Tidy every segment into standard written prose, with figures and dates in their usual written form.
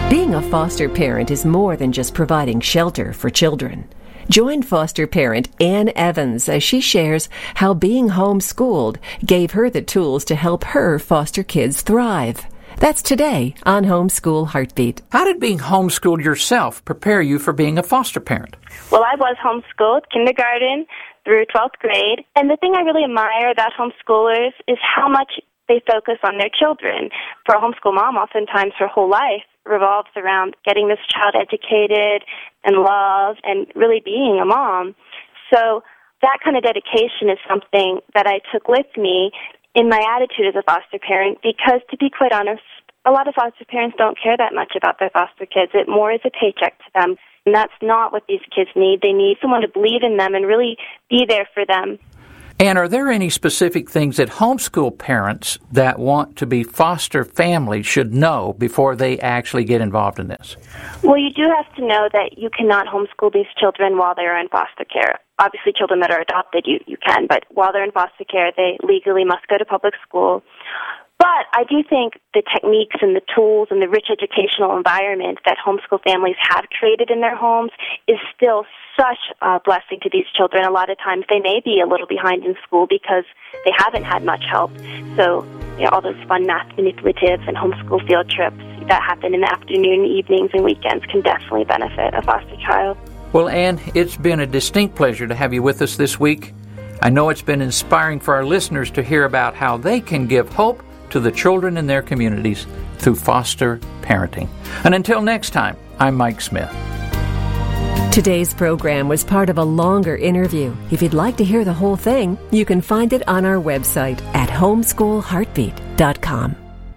Being a foster parent is more than just providing shelter for children. Join foster parent Ann Evans as she shares how being homeschooled gave her the tools to help her foster kids thrive. That's today on Homeschool Heartbeat. How did being homeschooled yourself prepare you for being a foster parent? Well, I was homeschooled kindergarten through 12th grade, and the thing I really admire about homeschoolers is how much they focus on their children. For a homeschool mom, oftentimes her whole life revolves around getting this child educated and loved and really being a mom. So that kind of dedication is something that I took with me in my attitude as a foster parent because, to be quite honest, a lot of foster parents don't care that much about their foster kids. It more is a paycheck to them, and that's not what these kids need. They need someone to believe in them and really be there for them. And are there any specific things that homeschool parents that want to be foster families should know before they actually get involved in this? Well, you do have to know that you cannot homeschool these children while they are in foster care. Obviously, children that are adopted, you can, but while they're in foster care, they legally must go to public school. But I do think the techniques and the tools and the rich educational environment that homeschool families have created in their homes is still such a blessing to these children. A lot of times they may be a little behind in school because they haven't had much help. So all those fun math manipulatives and homeschool field trips that happen in the afternoon, evenings, and weekends can definitely benefit a foster child. Well, Ann, it's been a distinct pleasure to have you with us this week. I know it's been inspiring for our listeners to hear about how they can give hope to the children in their communities through foster parenting. And until next time, I'm Mike Smith. Today's program was part of a longer interview. If you'd like to hear the whole thing, you can find it on our website at homeschoolheartbeat.com.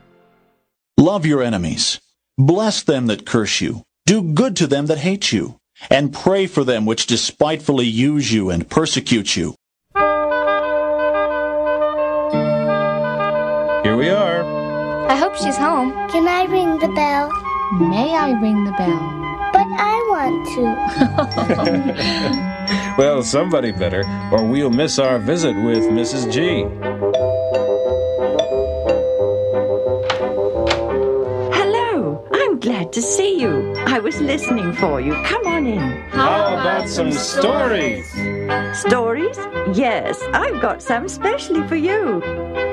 Love your enemies. Bless them that curse you. Do good to them that hate you. And pray for them which despitefully use you and persecute you. Here we are. I hope she's home. Can I ring the bell? May I ring the bell? But I want to. Well, somebody better, or we'll miss our visit with Mrs. G. Hello. I'm glad to see you. I was listening for you. Come on in. How about some stories? Stories? Yes, I've got some specially for you.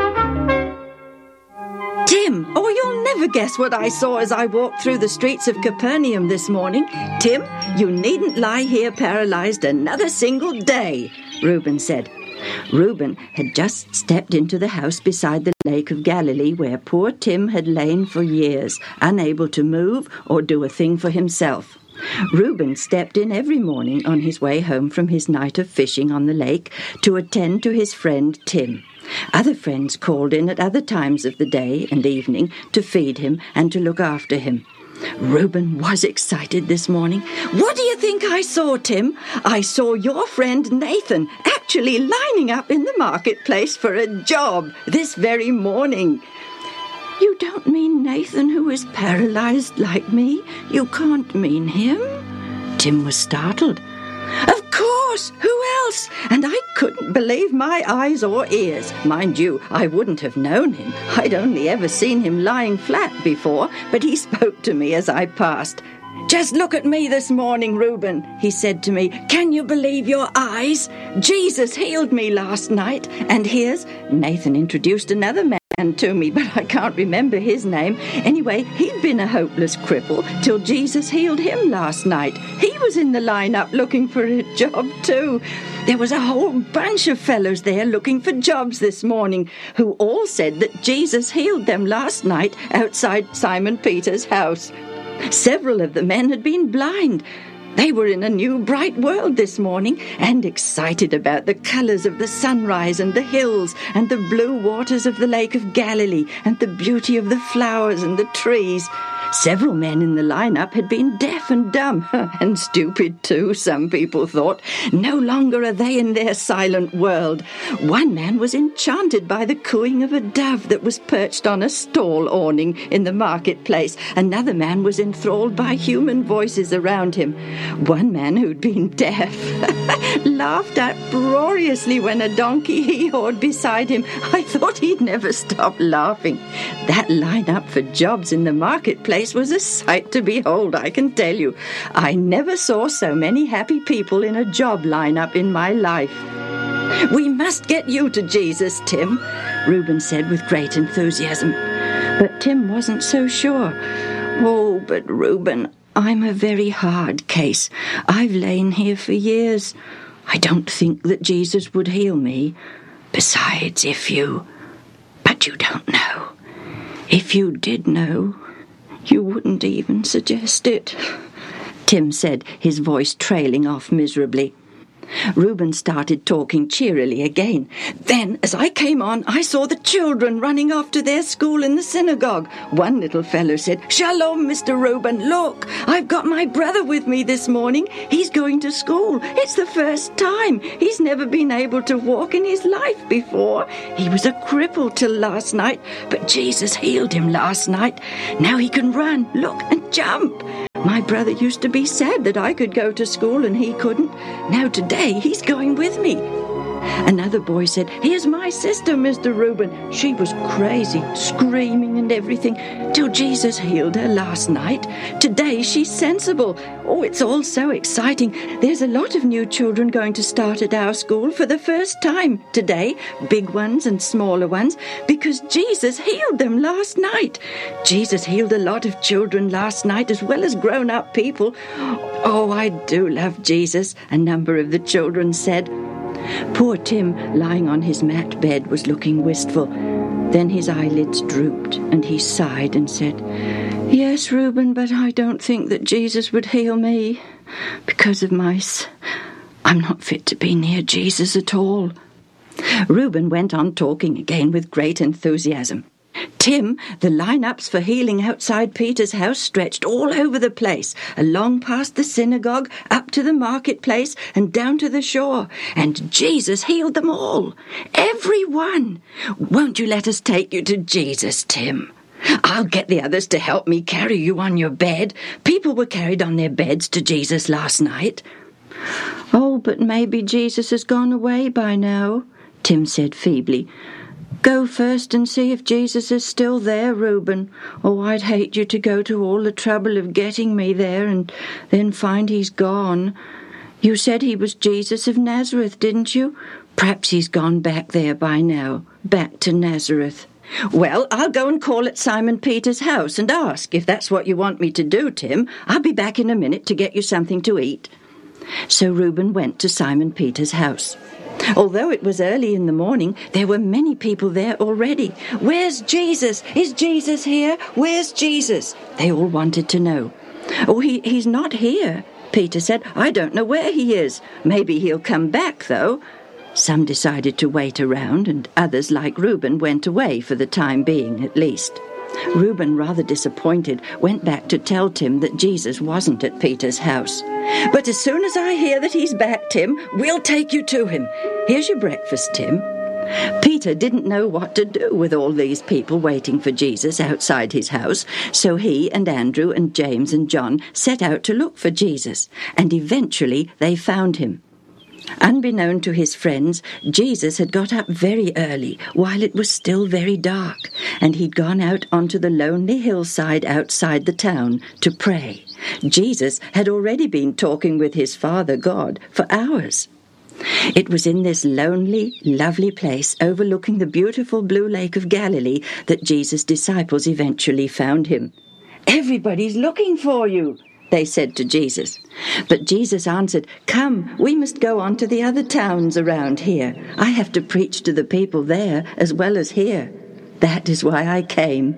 Tim, you'll never guess what I saw as I walked through the streets of Capernaum this morning. Tim, you needn't lie here paralyzed another single day, Reuben said. Reuben had just stepped into the house beside the Lake of Galilee where poor Tim had lain for years, unable to move or do a thing for himself. Reuben stepped in every morning on his way home from his night of fishing on the lake to attend to his friend Tim. Other friends called in at other times of the day and evening to feed him and to look after him. Reuben was excited this morning. What do you think I saw, Tim? I saw your friend Nathan actually lining up in the marketplace for a job this very morning. You don't mean Nathan, who is paralyzed like me? You can't mean him? Tim was startled. Of course! Who else? And I couldn't believe my eyes or ears. Mind you, I wouldn't have known him. I'd only ever seen him lying flat before, but he spoke to me as I passed. Just look at me this morning, Reuben, he said to me. Can you believe your eyes? Jesus healed me last night. And here's... Nathan introduced another man to me, but I can't remember his name. Anyway, he'd been a hopeless cripple till Jesus healed him last night. He was in the lineup looking for a job too. There was a whole bunch of fellows there looking for jobs this morning who all said that Jesus healed them last night outside Simon Peter's house. Several of the men had been blind. They were in a new bright world this morning and excited about the colours of the sunrise and the hills and the blue waters of the Lake of Galilee and the beauty of the flowers and the trees. Several men in the lineup had been deaf and dumb, and stupid too, some people thought. No longer are they in their silent world. One man was enchanted by the cooing of a dove that was perched on a stall awning in the marketplace. Another man was enthralled by human voices around him. One man who'd been deaf laughed uproariously when a donkey hee-hawed beside him. I thought he'd never stop laughing. That lineup for jobs in the marketplace place was a sight to behold, I can tell you. I never saw so many happy people in a job lineup in my life. "We must get you to Jesus, Tim," Reuben said with great enthusiasm. But Tim wasn't so sure. "Oh, but Reuben, I'm a very hard case. I've lain here for years. I don't think that Jesus would heal me. Besides, But you don't know. If you did know, you wouldn't even suggest it," Tim said, his voice trailing off miserably. Reuben started talking cheerily again. "Then, as I came on, I saw the children running off to their school in the synagogue. One little fellow said, 'Shalom, Mr. Reuben, look, I've got my brother with me this morning. He's going to school. It's the first time. He's never been able to walk in his life before. He was a cripple till last night, but Jesus healed him last night. Now he can run, look, and jump. My brother used to be sad that I could go to school and he couldn't. Now today he's going with me.' Another boy said, 'Here's my sister, Mr. Reuben. She was crazy, screaming and everything, till Jesus healed her last night. Today she's sensible. Oh, it's all so exciting. There's a lot of new children going to start at our school for the first time today, big ones and smaller ones, because Jesus healed them last night. Jesus healed a lot of children last night as well as grown-up people. Oh, I do love Jesus,' a number of the children said. Poor Tim, lying on his mat bed, was looking wistful. Then his eyelids drooped, and he sighed and said, 'Yes, Reuben, but I don't think that Jesus would heal me because of I'm not fit to be near Jesus at all.' Reuben went on talking again with great enthusiasm. 'Tim, the line-ups for healing outside Peter's house stretched all over the place, along past the synagogue, up to the marketplace, and down to the shore. And Jesus healed them all. Every one. Won't you let us take you to Jesus, Tim? I'll get the others to help me carry you on your bed. People were carried on their beds to Jesus last night.' 'Oh, but maybe Jesus has gone away by now,' Tim said feebly. 'Go first and see if Jesus is still there, Reuben. Oh, I'd hate you to go to all the trouble of getting me there and then find he's gone. You said he was Jesus of Nazareth, didn't you? Perhaps he's gone back there by now, back to Nazareth.' 'Well, I'll go and call at Simon Peter's house and ask if that's what you want me to do, Tim. I'll be back in a minute to get you something to eat.' So Reuben went to Simon Peter's house. Although it was early in the morning, there were many people there already. 'Where's Jesus? Is Jesus here? Where's Jesus?' They all wanted to know. 'Oh, he's not here,' Peter said. 'I don't know where he is. Maybe he'll come back, though.' Some decided to wait around, and others, like Reuben, went away for the time being, at least. Reuben, rather disappointed, went back to tell Tim that Jesus wasn't at Peter's house. 'But as soon as I hear that he's back, Tim, we'll take you to him. Here's your breakfast, Tim.' Peter didn't know what to do with all these people waiting for Jesus outside his house, so he and Andrew and James and John set out to look for Jesus, and eventually they found him. Unbeknown to his friends, Jesus had got up very early, while it was still very dark, and he'd gone out onto the lonely hillside outside the town to pray. Jesus had already been talking with his Father God for hours. It was in this lonely, lovely place overlooking the beautiful blue lake of Galilee that Jesus' disciples eventually found him. 'Everybody's looking for you,' they said to Jesus. But Jesus answered, 'Come, we must go on to the other towns around here. I have to preach to the people there as well as here. That is why I came.'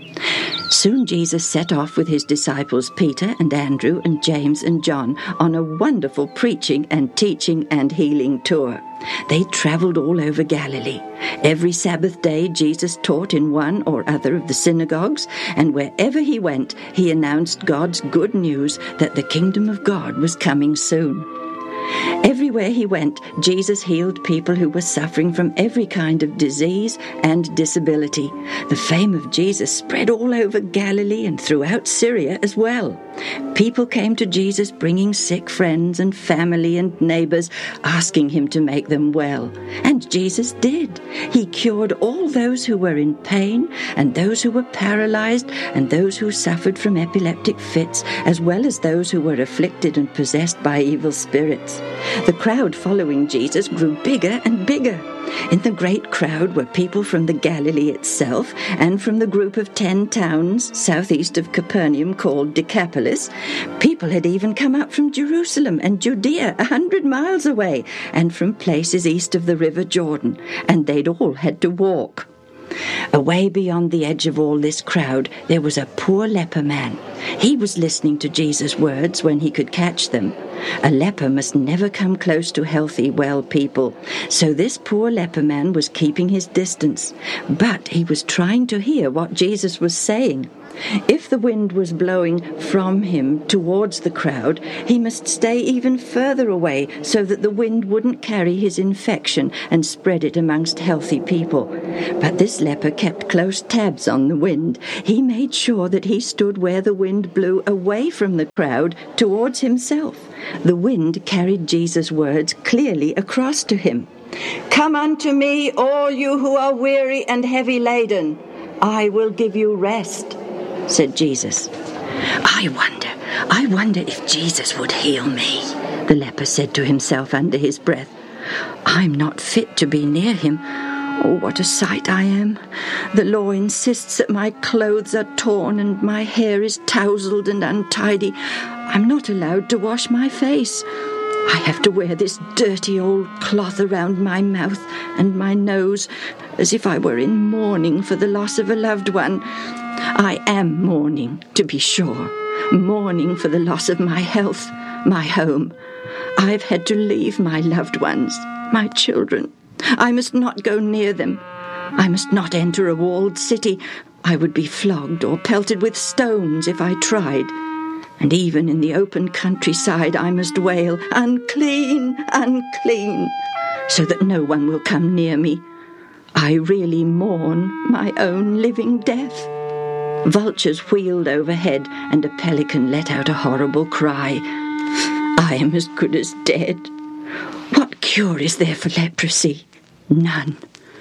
Soon Jesus set off with his disciples Peter and Andrew and James and John on a wonderful preaching and teaching and healing tour. They travelled all over Galilee. Every Sabbath day Jesus taught in one or other of the synagogues, and wherever he went, he announced God's good news that the kingdom of God was coming soon. Everywhere he went, Jesus healed people who were suffering from every kind of disease and disability. The fame of Jesus spread all over Galilee and throughout Syria as well. People came to Jesus bringing sick friends and family and neighbors, asking him to make them well. And Jesus did. He cured all those who were in pain and those who were paralyzed and those who suffered from epileptic fits, as well as those who were afflicted and possessed by evil spirits. The crowd following Jesus grew bigger and bigger. In the great crowd were people from the Galilee itself and from the group of 10 towns southeast of Capernaum called Decapolis. People had even come up from Jerusalem and Judea 100 miles away and from places east of the river Jordan, and they'd all had to walk. Away beyond the edge of all this crowd, there was a poor leper man. He was listening to Jesus' words when he could catch them. A leper must never come close to healthy, well people. So this poor leper man was keeping his distance. But he was trying to hear what Jesus was saying. If the wind was blowing from him towards the crowd, he must stay even further away so that the wind wouldn't carry his infection and spread it amongst healthy people. But this leper kept close tabs on the wind. He made sure that he stood where the wind blew away from the crowd towards himself. The wind carried Jesus' words clearly across to him. "Come unto me, all you who are weary and heavy laden. I will give you rest," said Jesus. I wonder if Jesus would heal me," the leper said to himself under his breath. "I'm not fit to be near him. Oh, what a sight I am. The law insists that my clothes are torn and my hair is tousled and untidy. I'm not allowed to wash my face. I have to wear this dirty old cloth around my mouth and my nose, as if I were in mourning for the loss of a loved one. I am mourning, to be sure, mourning for the loss of my health, my home. I've had to leave my loved ones, my children. I must not go near them. I must not enter a walled city. I would be flogged or pelted with stones if I tried. And even in the open countryside I must wail, 'Unclean, unclean,' so that no one will come near me. I really mourn my own living death." Vultures wheeled overhead, and a pelican let out a horrible cry. "I am as good as dead. What cure is there for leprosy? None."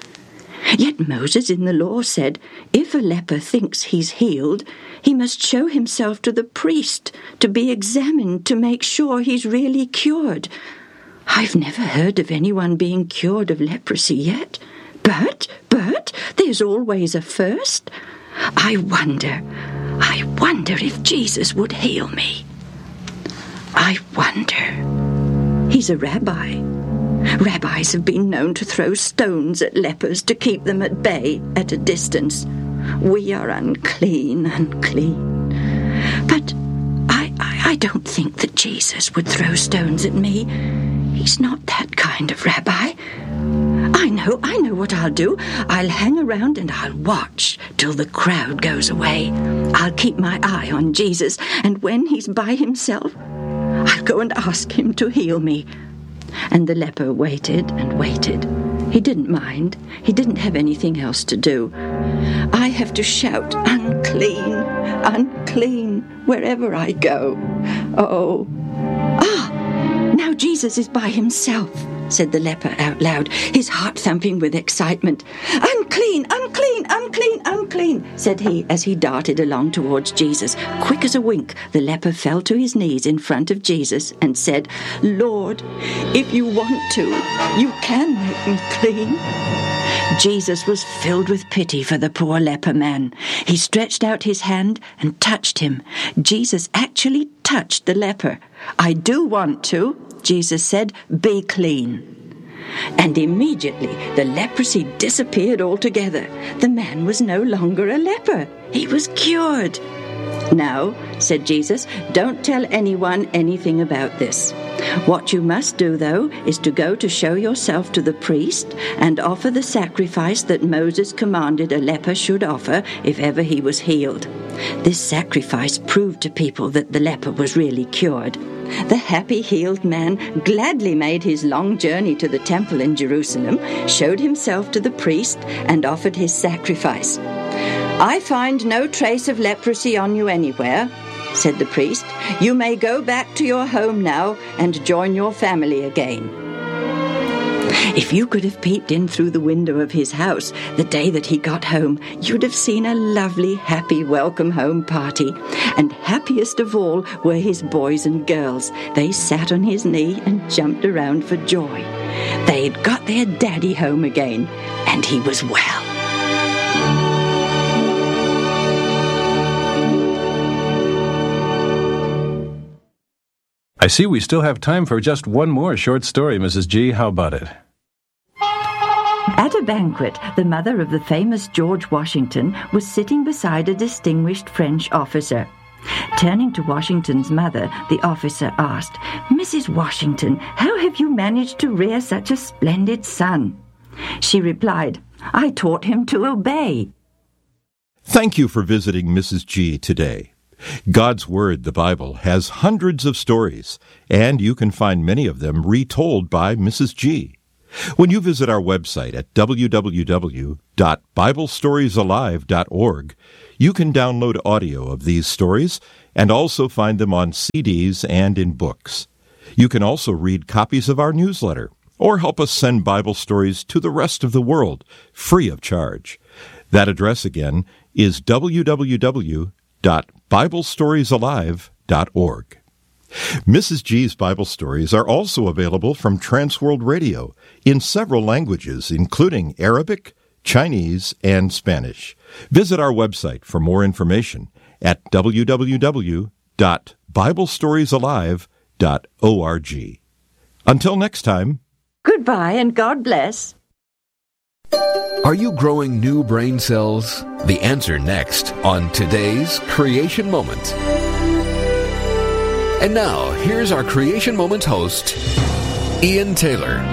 Yet Moses in the law said, if a leper thinks he's healed, he must show himself to the priest to be examined to make sure he's really cured. I've never heard of anyone being cured of leprosy yet. But, there's always a first. I wonder if Jesus would heal me. I wonder. He's a rabbi. Rabbis have been known to throw stones at lepers to keep them at bay at a distance. We are unclean, unclean. But I don't think that Jesus would throw stones at me. He's not that kind of rabbi. I know what I'll do. I'll hang around and I'll watch till the crowd goes away. I'll keep my eye on Jesus, and when he's by himself, I'll go and ask him to heal me." And the leper waited and waited. He didn't mind. He didn't have anything else to do. I have to shout, "Unclean, unclean," wherever I go. Oh. Now Jesus is by himself, said the leper out loud, his heart thumping with excitement. "Unclean, unclean, unclean, unclean," said he as he darted along towards Jesus. Quick as a wink, the leper fell to his knees in front of Jesus and said, "Lord, if you want to, you can make me clean." Jesus was filled with pity for the poor leper man. He stretched out his hand and touched him. Jesus actually touched the leper. "I do want to," Jesus said, "be clean." And immediately the leprosy disappeared altogether. The man was no longer a leper. He was cured. "Now," said Jesus, "don't tell anyone anything about this. What you must do, though, is to go to show yourself to the priest and offer the sacrifice that Moses commanded a leper should offer if ever he was healed." This sacrifice proved to people that the leper was really cured. The happy, healed man gladly made his long journey to the temple in Jerusalem, showed himself to the priest, and offered his sacrifice. "I find no trace of leprosy on you anywhere," said the priest. "You may go back to your home now and join your family again." If you could have peeped in through the window of his house the day that he got home, you'd have seen a lovely, happy welcome home party. And happiest of all were his boys and girls. They sat on his knee and jumped around for joy. They'd got their daddy home again, and he was well. I see we still have time for just one more short story, Mrs. G. How about it? At a banquet, the mother of the famous George Washington was sitting beside a distinguished French officer. Turning to Washington's mother, the officer asked, "Mrs. Washington, how have you managed to rear such a splendid son?" She replied, "I taught him to obey." Thank you for visiting Mrs. G today. God's Word, the Bible, has hundreds of stories, and you can find many of them retold by Mrs. G. When you visit our website at www.biblestoriesalive.org, you can download audio of these stories and also find them on CDs and in books. You can also read copies of our newsletter or help us send Bible stories to the rest of the world free of charge. That address again is www.biblestoriesalive.org. Mrs. G's Bible stories are also available from Transworld Radio in several languages, including Arabic, Chinese, and Spanish. Visit our website for more information at www.biblestoriesalive.org. Until next time. Goodbye and God bless. Are you growing new brain cells? The answer next on today's Creation Moment. And now, here's our Creation Moment host, Ian Taylor.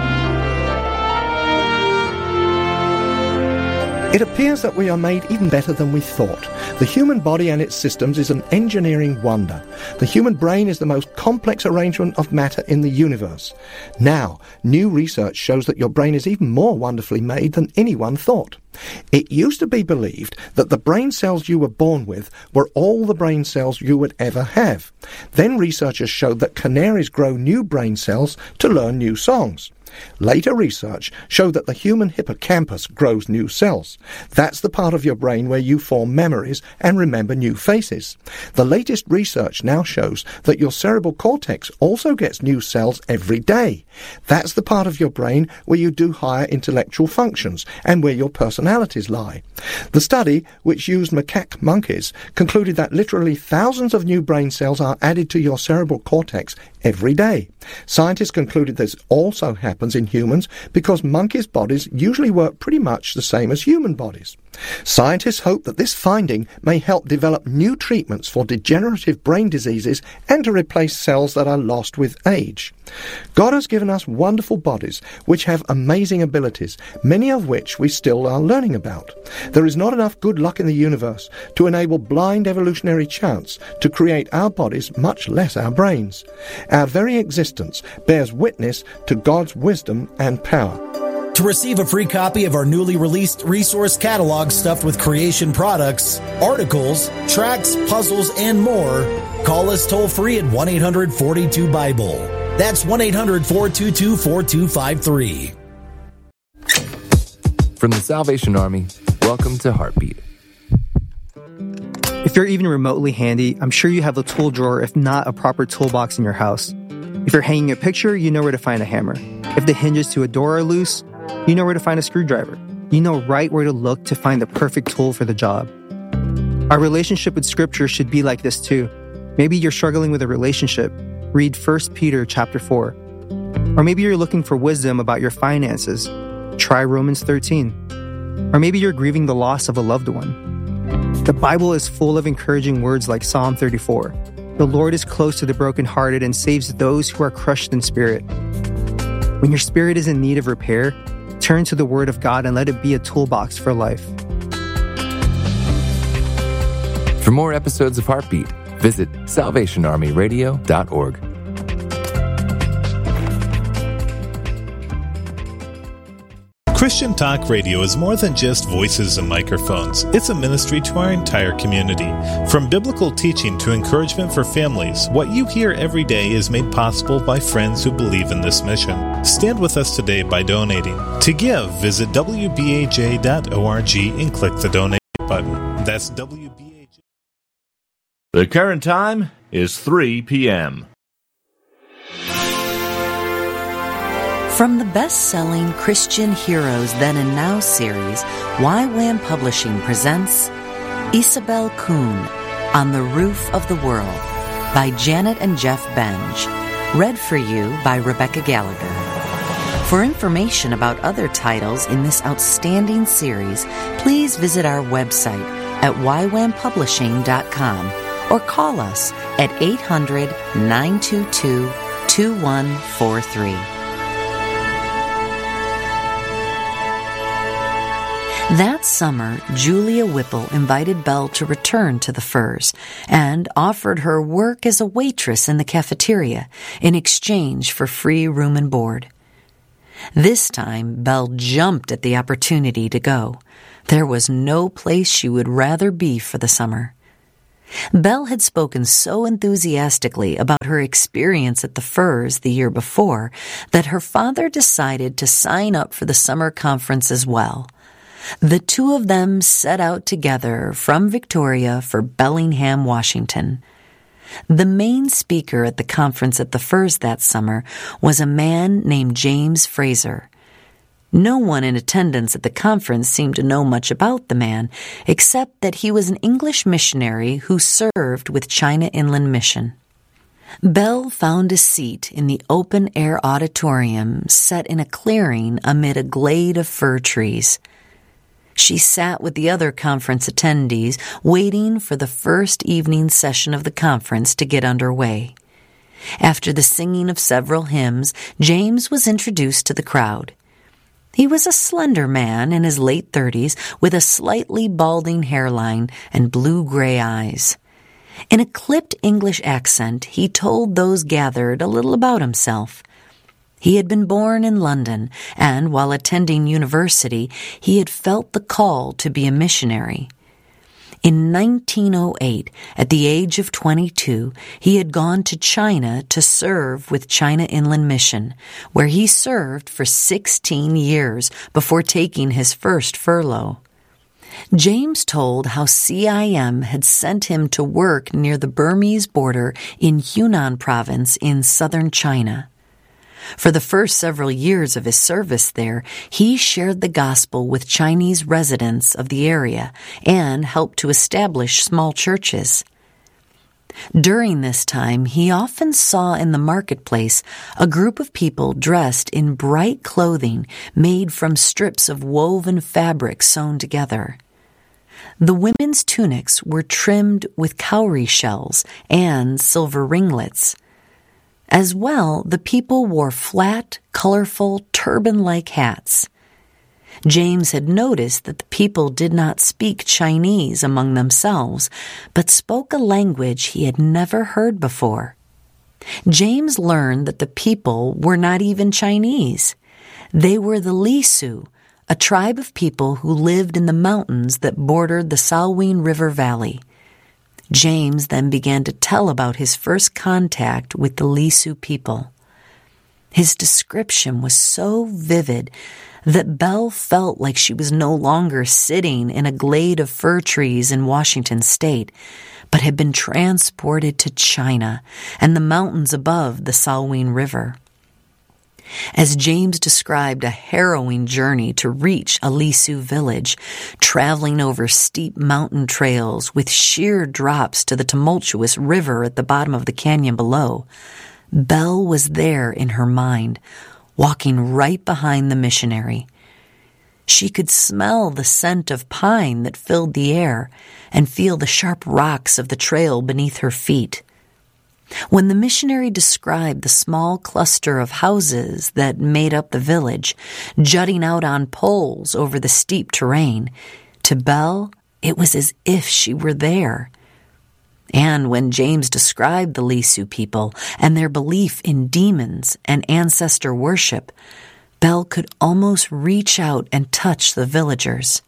It appears that we are made even better than we thought. The human body and its systems is an engineering wonder. The human brain is the most complex arrangement of matter in the universe. Now, new research shows that your brain is even more wonderfully made than anyone thought. It used to be believed that the brain cells you were born with were all the brain cells you would ever have. Then researchers showed that canaries grow new brain cells to learn new songs. Later research showed that the human hippocampus grows new cells. That's the part of your brain where you form memories and remember new faces. The latest research now shows that your cerebral cortex also gets new cells every day. That's the part of your brain where you do higher intellectual functions and where your personalities lie. The study, which used macaque monkeys, concluded that literally thousands of new brain cells are added to your cerebral cortex every day. Scientists concluded this also happens in humans because monkeys' bodies usually work pretty much the same as human bodies. Scientists hope that this finding may help develop new treatments for degenerative brain diseases and to replace cells that are lost with age. God has given us wonderful bodies which have amazing abilities, many of which we still are learning about. There is not enough good luck in the universe to enable blind evolutionary chance to create our bodies, much less our brains. Our very existence bears witness to God's wisdom and power. To receive a free copy of our newly released resource catalog stuffed with creation products, articles, tracts, puzzles, and more, call us toll-free at 1-800-42-BIBLE. That's 1-800-422-4253. From the Salvation Army, welcome to Heartbeat. If you're even remotely handy, I'm sure you have a tool drawer, if not a proper toolbox in your house. If you're hanging a picture, you know where to find a hammer. If the hinges to a door are loose, you know where to find a screwdriver. You know right where to look to find the perfect tool for the job. Our relationship with Scripture should be like this too. Maybe you're struggling with a relationship. Read 1 Peter chapter 4. Or maybe you're looking for wisdom about your finances. Try Romans 13. Or maybe you're grieving the loss of a loved one. The Bible is full of encouraging words like Psalm 34. The Lord is close to the brokenhearted and saves those who are crushed in spirit. When your spirit is in need of repair, turn to the Word of God and let it be a toolbox for life. For more episodes of Heartbeat, visit salvationarmyradio.org. Christian Talk Radio is more than just voices and microphones. It's a ministry to our entire community. From biblical teaching to encouragement for families, what you hear every day is made possible by friends who believe in this mission. Stand with us today by donating. To give, visit wbaj.org and click the donate button. That's WBAJ. The current time is 3 p.m. From the best-selling Christian Heroes Then and Now series, YWAM Publishing presents Isabel Kuhn, On the Roof of the World, by Janet and Jeff Benge, read for you by Rebecca Gallagher. For information about other titles in this outstanding series, please visit our website at ywampublishing.com or call us at 800-922-2143. That summer, Julia Whipple invited Belle to return to the Firs and offered her work as a waitress in the cafeteria in exchange for free room and board. This time, Belle jumped at the opportunity to go. There was no place she would rather be for the summer. Belle had spoken so enthusiastically about her experience at the Firs the year before that her father decided to sign up for the summer conference as well. The two of them set out together from Victoria for Bellingham, Washington. The main speaker at the conference at the Firs that summer was a man named James Fraser. No one in attendance at the conference seemed to know much about the man, except that he was an English missionary who served with China Inland Mission. Belle found a seat in the open-air auditorium set in a clearing amid a glade of fir trees. She sat with the other conference attendees, waiting for the first evening session of the conference to get underway. After the singing of several hymns, James was introduced to the crowd. He was a slender man in his late 30s with a slightly balding hairline and blue-gray eyes. In a clipped English accent, he told those gathered a little about himself. He had been born in London, and while attending university, he had felt the call to be a missionary. In 1908, at the age of 22, he had gone to China to serve with China Inland Mission, where he served for 16 years before taking his first furlough. James told how CIM had sent him to work near the Burmese border in Yunnan province in southern China. For the first several years of his service there, he shared the gospel with Chinese residents of the area and helped to establish small churches. During this time, he often saw in the marketplace a group of people dressed in bright clothing made from strips of woven fabric sewn together. The women's tunics were trimmed with cowrie shells and silver ringlets. As well, the people wore flat, colorful, turban-like hats. James had noticed that the people did not speak Chinese among themselves, but spoke a language he had never heard before. James learned that the people were not even Chinese. They were the Lisu, a tribe of people who lived in the mountains that bordered the Salween River Valley. James then began to tell about his first contact with the Lisu people. His description was so vivid that Belle felt like she was no longer sitting in a glade of fir trees in Washington state, but had been transported to China and the mountains above the Salween River. As James described a harrowing journey to reach a Lisu village, traveling over steep mountain trails with sheer drops to the tumultuous river at the bottom of the canyon below, Belle was there in her mind, walking right behind the missionary. She could smell the scent of pine that filled the air and feel the sharp rocks of the trail beneath her feet. When the missionary described the small cluster of houses that made up the village, jutting out on poles over the steep terrain, to Belle, it was as if she were there. And when James described the Lisu people and their belief in demons and ancestor worship, Belle could almost reach out and touch the villagers.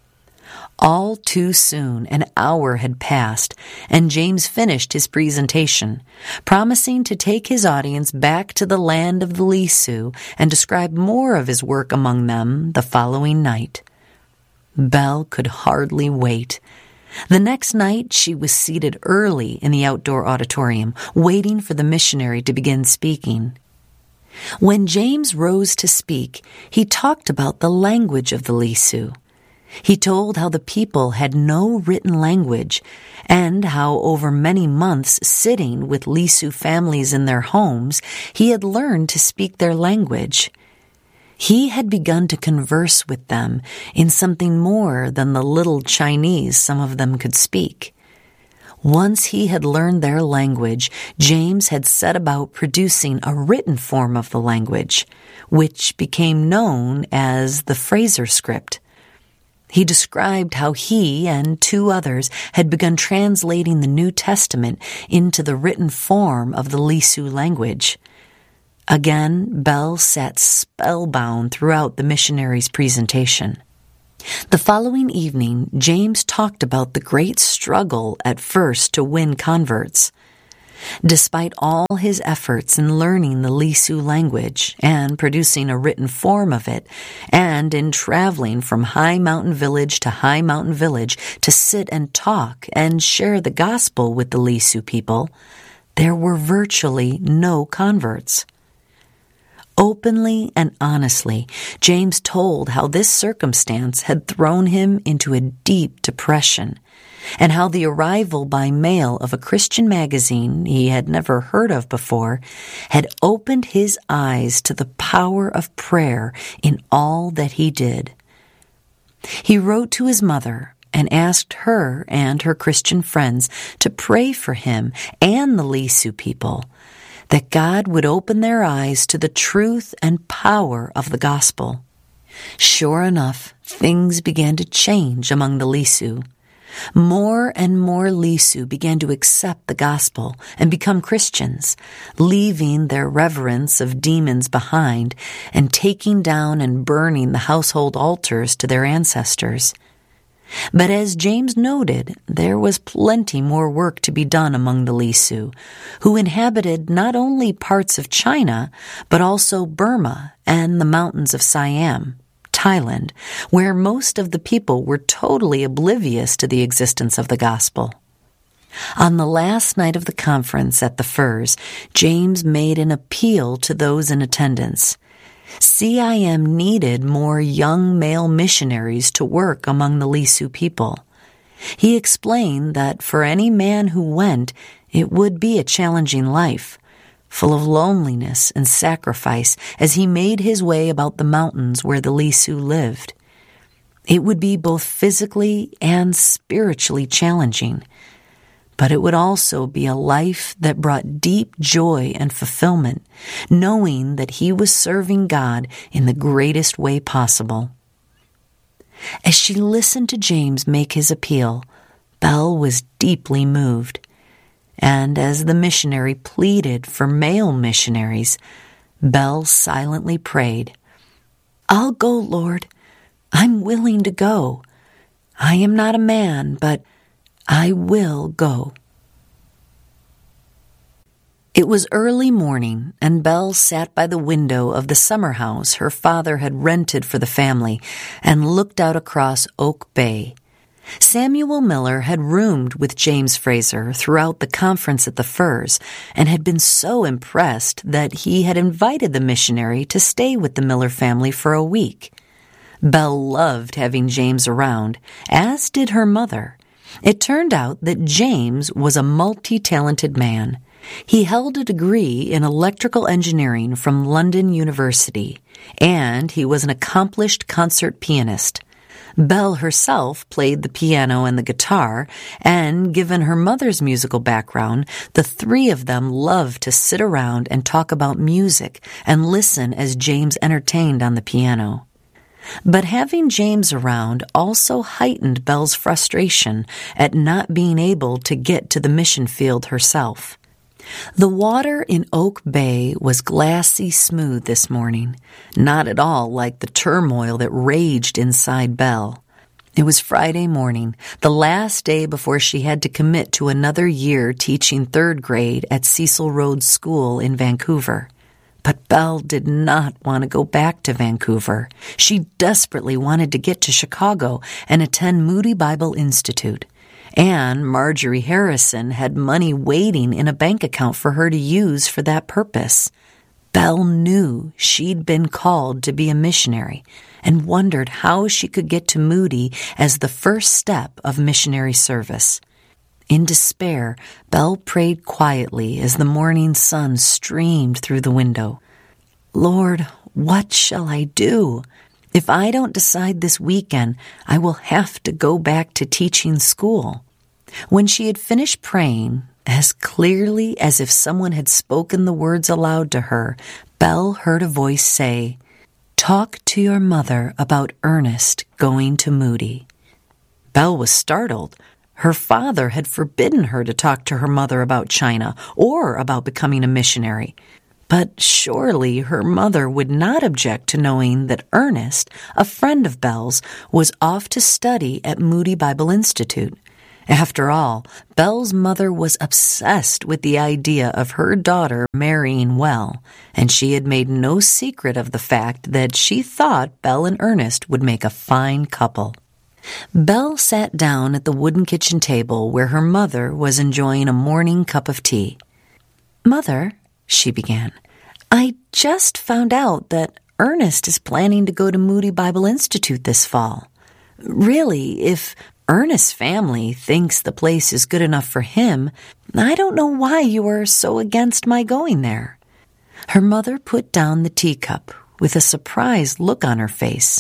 All too soon, an hour had passed, and James finished his presentation, promising to take his audience back to the land of the Lisu and describe more of his work among them the following night. Belle could hardly wait. The next night, she was seated early in the outdoor auditorium, waiting for the missionary to begin speaking. When James rose to speak, he talked about the language of the Lisu. He told how the people had no written language, and how over many months sitting with Lisu families in their homes, he had learned to speak their language. He had begun to converse with them in something more than the little Chinese some of them could speak. Once he had learned their language, James had set about producing a written form of the language, which became known as the Fraser script. He described how he and 2 others had begun translating the New Testament into the written form of the Lisu language. Again, Belle sat spellbound throughout the missionary's presentation. The following evening, James talked about the great struggle at first to win converts. Despite all his efforts in learning the Lisu language and producing a written form of it, and in traveling from high mountain village to high mountain village to sit and talk and share the gospel with the Lisu people, there were virtually no converts. Openly and honestly, James told how this circumstance had thrown him into a deep depression, and how the arrival by mail of a Christian magazine he had never heard of before had opened his eyes to the power of prayer in all that he did. He wrote to his mother and asked her and her Christian friends to pray for him and the Lisu people, that God would open their eyes to the truth and power of the gospel. Sure enough, things began to change among the Lisu. More and more Lisu began to accept the gospel and become Christians, leaving their reverence of demons behind and taking down and burning the household altars to their ancestors. But as James noted, there was plenty more work to be done among the Lisu, who inhabited not only parts of China, but also Burma and the mountains of Siam, Thailand, where most of the people were totally oblivious to the existence of the gospel. On the last night of the conference at the Firs, James made an appeal to those in attendance. CIM needed more young male missionaries to work among the Lisu people. He explained that for any man who went, it would be a challenging life, full of loneliness and sacrifice as he made his way about the mountains where the Lisu lived. It would be both physically and spiritually challenging, but it would also be a life that brought deep joy and fulfillment, knowing that he was serving God in the greatest way possible. As she listened to James make his appeal, Belle was deeply moved. And as the missionary pleaded for male missionaries, Belle silently prayed, "I'll go, Lord. I'm willing to go. I am not a man, but I will go." It was early morning, and Belle sat by the window of the summer house her father had rented for the family and looked out across Oak Bay. Samuel Miller had roomed with James Fraser throughout the conference at the Firs and had been so impressed that he had invited the missionary to stay with the Miller family for a week. Belle loved having James around, as did her mother. It turned out that James was a multi-talented man. He held a degree in electrical engineering from London University, and he was an accomplished concert pianist. Belle herself played the piano and the guitar, and given her mother's musical background, the 3 of them loved to sit around and talk about music and listen as James entertained on the piano. But having James around also heightened Belle's frustration at not being able to get to the mission field herself. The water in Oak Bay was glassy smooth this morning, not at all like the turmoil that raged inside Belle. It was Friday morning, the last day before she had to commit to another year teaching third grade at Cecil Rhodes School in Vancouver. But Belle did not want to go back to Vancouver. She desperately wanted to get to Chicago and attend Moody Bible Institute. And Marjorie Harrison had money waiting in a bank account for her to use for that purpose. Belle knew she'd been called to be a missionary and wondered how she could get to Moody as the first step of missionary service. In despair, Belle prayed quietly as the morning sun streamed through the window. Lord, what shall I do? If I don't decide this weekend, I will have to go back to teaching school. When she had finished praying, as clearly as if someone had spoken the words aloud to her, Belle heard a voice say, "Talk to your mother about Ernest going to Moody." Belle was startled. Her father had forbidden her to talk to her mother about China or about becoming a missionary. But surely her mother would not object to knowing that Ernest, a friend of Belle's, was off to study at Moody Bible Institute. After all, Belle's mother was obsessed with the idea of her daughter marrying well, and she had made no secret of the fact that she thought Belle and Ernest would make a fine couple. Belle sat down at the wooden kitchen table where her mother was enjoying a morning cup of tea. "Mother," she began, "I just found out that Ernest is planning to go to Moody Bible Institute this fall. Really, if Ernest's family thinks the place is good enough for him, I don't know why you are so against my going there." Her mother put down the teacup with a surprised look on her face.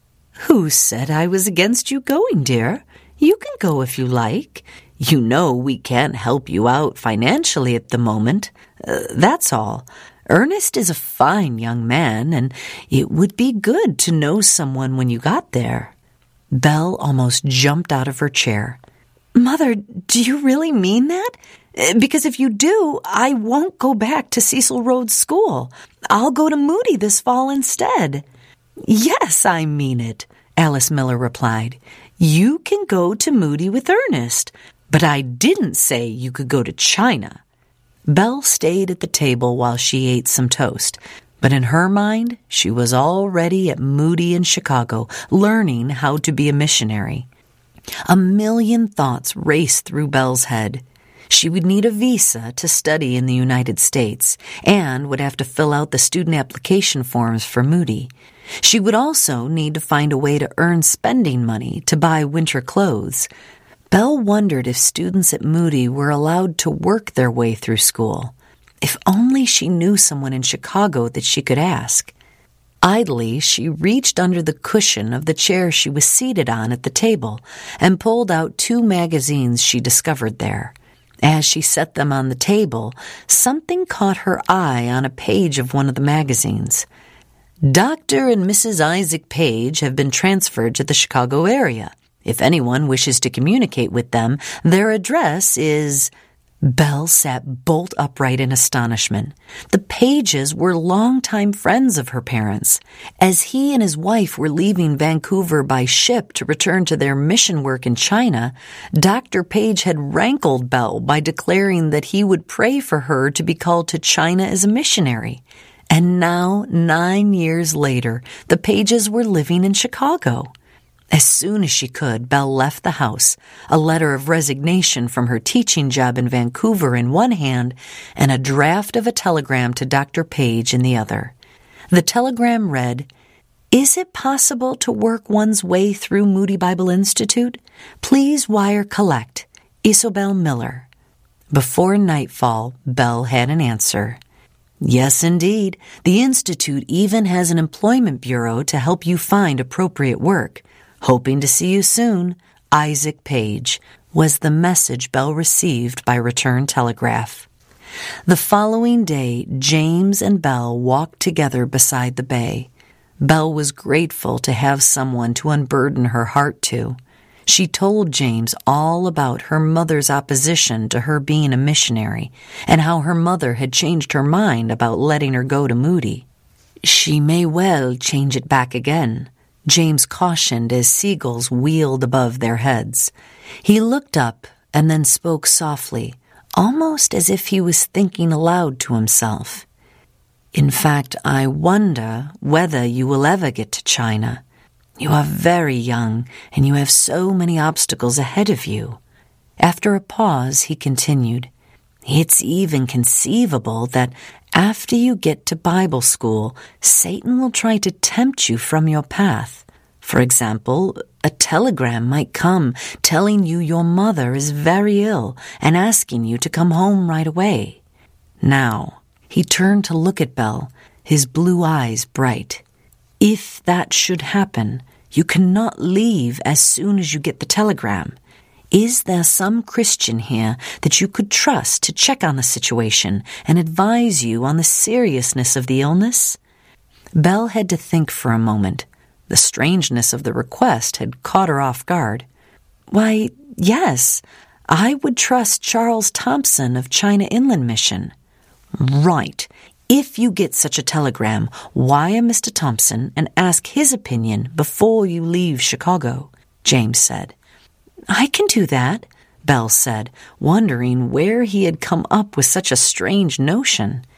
"Who said I was against you going, dear? You can go if you like. You know we can't help you out financially at the moment. That's all. Ernest is a fine young man, and it would be good to know someone when you got there." Belle almost jumped out of her chair. "Mother, do you really mean that? Because if you do, I won't go back to Cecil Rhodes School. I'll go to Moody this fall instead." "Yes, I mean it," Alice Miller replied. "You can go to Moody with Ernest, but I didn't say you could go to China." Belle stayed at the table while she ate some toast, but in her mind, she was already at Moody in Chicago, learning how to be a missionary. A million thoughts raced through Belle's head. She would need a visa to study in the United States and would have to fill out the student application forms for Moody. She would also need to find a way to earn spending money to buy winter clothes. Belle wondered if students at Moody were allowed to work their way through school. If only she knew someone in Chicago that she could ask. Idly, she reached under the cushion of the chair she was seated on at the table and pulled out 2 magazines she discovered there. As she set them on the table, something caught her eye on a page of one of the magazines. "Dr. and Mrs. Isaac Page have been transferred to the Chicago area. If anyone wishes to communicate with them, their address is..." Belle sat bolt upright in astonishment. The Pages were longtime friends of her parents. As he and his wife were leaving Vancouver by ship to return to their mission work in China, Dr. Page had rankled Belle by declaring that he would pray for her to be called to China as a missionary. And now, 9 years later, the Pages were living in Chicago. As soon as she could, Belle left the house, a letter of resignation from her teaching job in Vancouver in one hand and a draft of a telegram to Dr. Page in the other. The telegram read, "Is it possible to work one's way through Moody Bible Institute? Please wire collect. Isobel Miller." Before nightfall, Belle had an answer. "Yes, indeed. The Institute even has an employment bureau to help you find appropriate work. Hoping to see you soon, Isaac Page," was the message Belle received by return telegraph. The following day, James and Belle walked together beside the bay. Belle was grateful to have someone to unburden her heart to. She told James all about her mother's opposition to her being a missionary and how her mother had changed her mind about letting her go to Moody. She may well change it back again, James cautioned as seagulls wheeled above their heads. He looked up and then spoke softly, almost as if he was thinking aloud to himself. In fact, I wonder whether you will ever get to China. You are very young, and you have so many obstacles ahead of you. After a pause, he continued, It's even conceivable that after you get to Bible school, Satan will try to tempt you from your path. For example, a telegram might come telling you your mother is very ill and asking you to come home right away. Now, he turned to look at Belle, his blue eyes bright. If that should happen, you cannot leave as soon as you get the telegram. Is there some Christian here that you could trust to check on the situation and advise you on the seriousness of the illness? Belle had to think for a moment. The strangeness of the request had caught her off guard. Why, yes, I would trust Charles Thompson of China Inland Mission. Right. If you get such a telegram, wire Mr. Thompson and ask his opinion before you leave Chicago, James said. I can do that, Belle said, wondering where he had come up with such a strange notion.